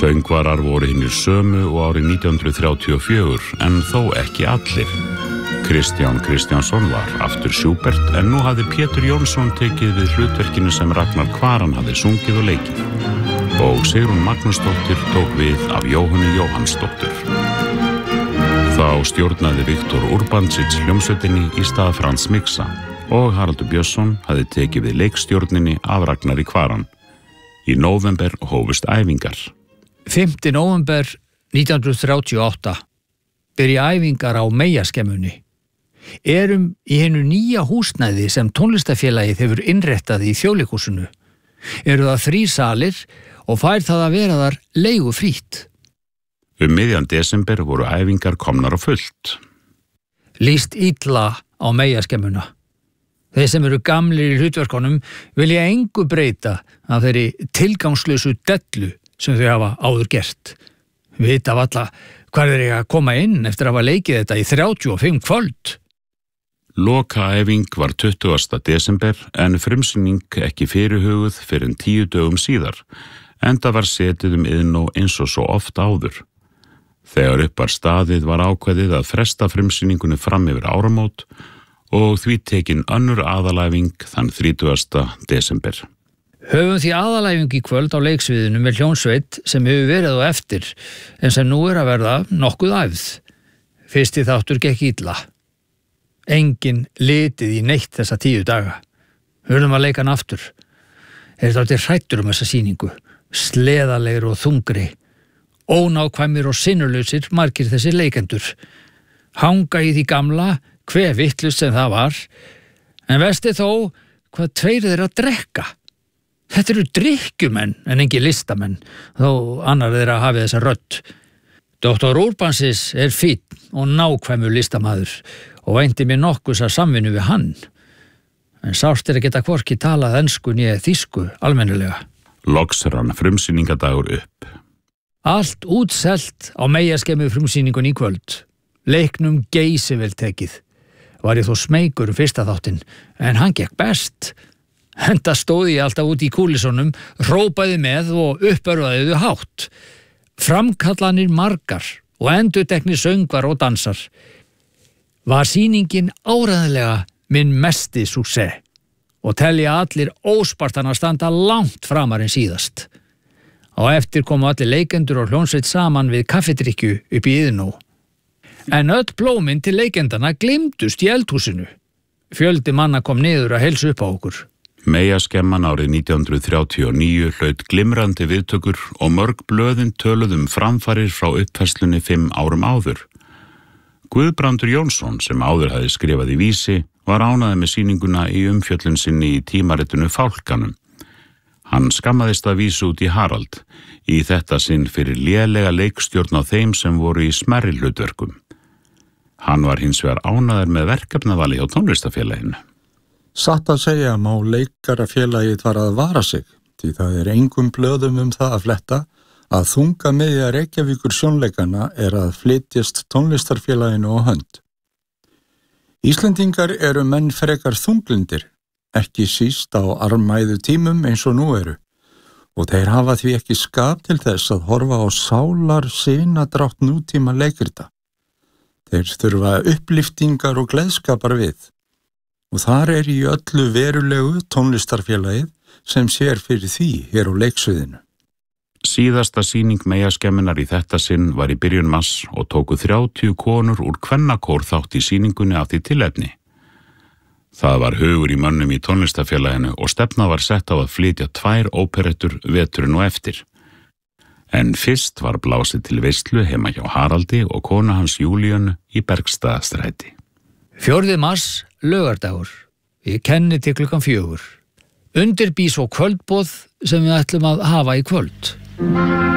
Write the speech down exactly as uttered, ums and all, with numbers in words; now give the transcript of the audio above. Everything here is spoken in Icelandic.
Söngvarar voru hinnir sömu og árið nítján hundruð þrjátíu og fjögur, en þó ekki allir. Kristján Kristjánsson var aftur Schubert, en nú hafði Pétur Jónsson tekið við hlutverkinu sem Ragnar Kvaran hafði sungið og leikið. Og Sigrún Magnúsdóttir tók við af Jóhönnu Jóhannsdóttur. Þá stjórnaði Viktor Urbancic hljómsveitinni í stað Frans Miksa og Haraldur Björnsson hafði tekið við leikstjórninni af Ragnari Kvaran. Í nóvember hófust æfingar. fimmta nóvember nítján hundruð þrjátíu og átta byrja æfingar á Meyjaskemmunni. Erum í hinu nýja húsnæði sem tónlistafélagið hefur innréttað í Þjóðleikhúsinu. Eru það þrír salir og fær það að vera þar leigufrítt. Um miðjan desember voru æfingar komnar á fullt. Lýst illa á Meyjaskemmuna. Þeir sem eru gamlir í hlutverkunum vilja engu breyta af þeirri tilgangslausu dellu sem þau hafa áður gert. Vita valla hvar þeir eiga að koma inn eftir að hafa leikið þetta í þrjátíu og fimm kvöld. Lokaæfing var tuttugasta desember en frumsýning ekki fyrirhuguð fyrr en tíu dögum síðar, enda var setið um Iðnó eins og svo oft áður. Þegar upp var staðið var ákveðið að fresta frumsýningunni fram yfir áramót og því tekin önnur aðalæfing þann þrítugasta desember. Höfum því aðalæfing í kvöld á leiksviðinu með hljónsveit sem hefur verið á eftir en sem nú er að verða nokkuð æfð. Fyrsti þáttur gekk illa. Engin litið í neitt þessa tíu daga. Höfum að leika hann aftur. Er þetta hrættur um þessa sýningu, sleðalegir og þungri, ónákvæmir og sinnulausir margir þessir leikendur. Hanga í því gamla, hve vittlust sem það var, en vesti þó hvað tveir þeirra drekka. Þetta eru drykkjumenn en engi listamenn, þó annar þeirra hafi þessa rödd. Doktor Urbancis er fínn og nákvæmur listamaður og vænti mér nokkus að samvinnu við hann. En sárt er að geta hvorki talað ensku né þýsku almennilega. Loks rann frumsýningadagur upp. Allt útselt á Meyjaskemmu frumsýningun í kvöld. Leiknum geysivel tekið. Var ég þó smeykur um fyrsta þáttinn, en hann gekk best. Enda stóði ég alltaf út í kúlissunum, hrópaði með og uppörvaði þau hátt. Framkallanir margar og endurteknir söngvar og dansar. Var sýningin áreiðanlega minn mesti success og telja allir óspartan að standa langt framar en síðast. Á eftir komu allir leikendur og hljónsveit saman við kaffidrykkju upp í Iðnó. En öll blómin til leikendana gleymdust í eldhúsinu. Fjöldi manna kom niður að heilsa upp á okkur. Meyjaskemman árið nítján hundruð þrjátíu og níu hlaut glimrandi viðtökur og mörg blöðin töluðu um framfarir frá uppfærslunni fimm árum áður. Guðbrandur Jónsson, sem áður hafði skrifað í Vísi, var ánægður með sýninguna í umfjöllun sinni í tímaritinu Fálkanum. Hann skammaðist að vísa út í Harald, í þetta sinn fyrir lélega leikstjórn á þeim sem voru í smærri hlutverkum. Hann var hins vegar ánægður með verkefnavali hjá tónlistafélaginu. Satt að segja má leikarafélagið var að vara sig, því það er engum blöðum um það að fletta að þungamiðja Reykjavíkur sjónleikana er að flytjast tónlistarfélaginu á hönd. Íslendingar eru menn frekar þunglyndir, ekki síst á armæðu tímum eins og nú eru, og þeir hafa því ekki skap til þess að horfa á sálar sinadrátt nútíma leikrita. Þeir þurfa uppliftingar og gleðskapar við, og þar er í öllu verulegu tónlistarfélagið sem sér fyrir því hér á leiksviðinu. Síðasta sýning Meyjaskemmunnar í þetta sinn var í byrjun mars og tóku þrjátíu konur úr kvennakór þátt í sýningunni af því tilefni. Það var hugur í mönnum í tónlistafélaginu og stefna var sett á að flytja tvær óperettur veturinn og eftir. En fyrst var blásið til veislu heima hjá Haraldi og kona hans Júlíönu í Bergstaðastræti. fjórði mars, laugardagur. Ég kenni til klukkan fjögur. Undirbý svo kvöldboð sem við ætlum að hafa í kvöld.